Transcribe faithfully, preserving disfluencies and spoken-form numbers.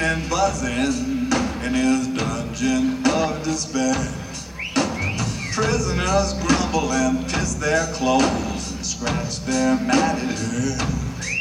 and buzzing in his dungeon of despair. Prisoners grumble and piss their clothes and scratch their matted hair.